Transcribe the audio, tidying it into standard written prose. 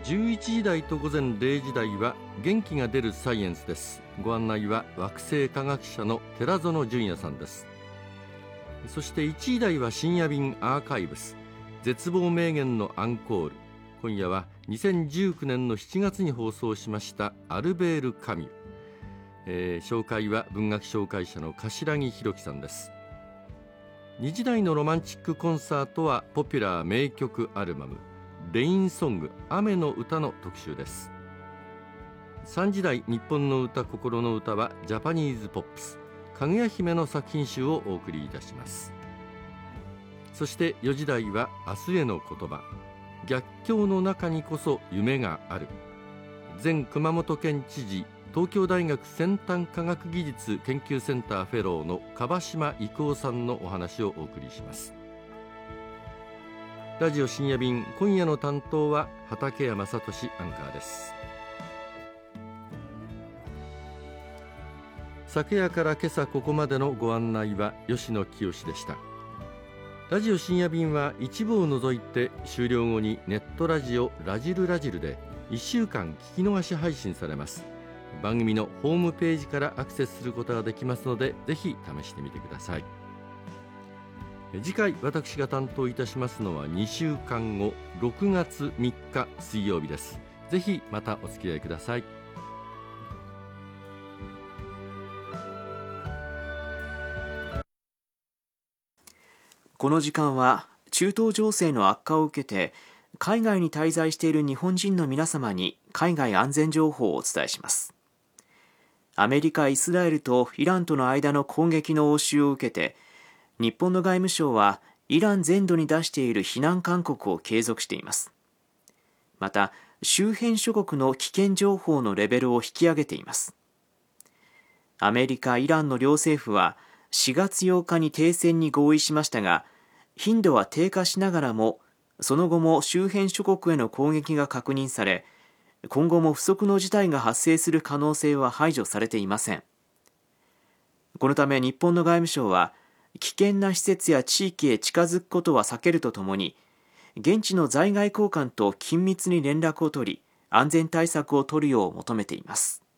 11時台と午前0時台は元気が出るサイエンスです。ご案内は惑星科学者の寺園純也さんです。そして1時台は深夜便アーカイブス、絶望名言のアンコール。今夜は2019年の7月に放送しましたアルベール・カミュ、紹介は文学紹介者の頭木弘樹さんです。2時台のロマンチックコンサートはポピュラー名曲アルバムレインソング、雨の歌の特集です。3時台日本の歌心の歌はジャパニーズポップス、かぐや姫の作品集をお送りいたします。そして4時台は明日への言葉、逆境の中にこそ夢がある。前熊本県知事、東京大学先端科学技術研究センターフェローの樺島郁夫さんのお話をお送りします。ラジオ深夜便、今夜の担当は畠山聡アンカーです。昨夜から今朝ここまでのご案内は吉野清でした。ラジオ深夜便は一部を除いて終了後にネットラジオラジルラジルで1週間聞き逃し配信されます。番組のホームページからアクセスすることができますので、ぜひ試してみてください。次回私が担当いたしますのは2週間後、6月3日水曜日です。ぜひまたお付き合いください。 この時間は中東情勢の悪化を受けて海外に滞在している日本人の皆様に海外安全情報をお伝えします。アメリカ、イスラエルとイランとの間の攻撃の応酬を受けて、日本の外務省はイラン全土に出している避難勧告を継続しています。また、周辺諸国の危険情報のレベルを引き上げています。アメリカ、イランの両政府は4月8日に停戦に合意しましたが、頻度は低下しながらも、その後も周辺諸国への攻撃が確認され、今後も不測の事態が発生する可能性は排除されていません。このため日本の外務省は、危険な施設や地域へ近づくことは避けるとともに、現地の在外公館と緊密に連絡を取り、安全対策を取るよう求めています。